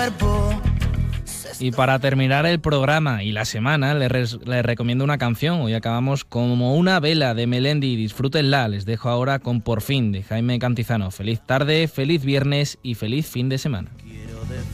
Y para terminar el programa y la semana, les recomiendo una canción. Hoy acabamos como una vela de Melendi. Disfrútenla. Les dejo ahora con Por fin, de Jaime Cantizano. Feliz tarde, feliz viernes y feliz fin de semana.